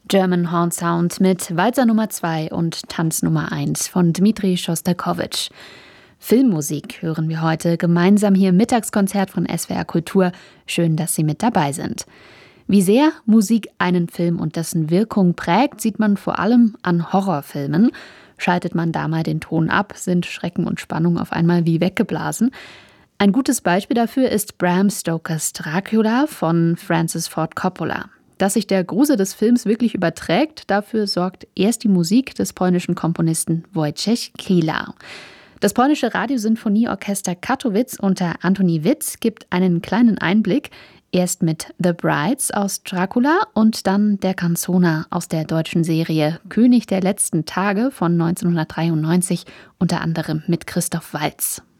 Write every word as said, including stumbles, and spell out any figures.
German Horn Sound mit Walzer Nummer zwei und Tanz Nummer eins von Dmitri Schostakowitsch. Filmmusik hören wir heute gemeinsam hier im Mittagskonzert von S W R Kultur. Schön, dass Sie mit dabei sind. Wie sehr Musik einen Film und dessen Wirkung prägt, sieht man vor allem an Horrorfilmen. Schaltet man da mal den Ton ab, sind Schrecken und Spannung auf einmal wie weggeblasen. Ein gutes Beispiel dafür ist Bram Stokers Dracula von Francis Ford Coppola. Dass sich der Grusel des Films wirklich überträgt, dafür sorgt erst die Musik des polnischen Komponisten Wojciech Kilar. Das polnische Radiosinfonieorchester Katowice unter Antoni Witz gibt einen kleinen Einblick, erst mit The Brides aus Dracula und dann der Canzona aus der deutschen Serie König der letzten Tage von neunzehnhundertdreiundneunzig, unter anderem mit Christoph Waltz.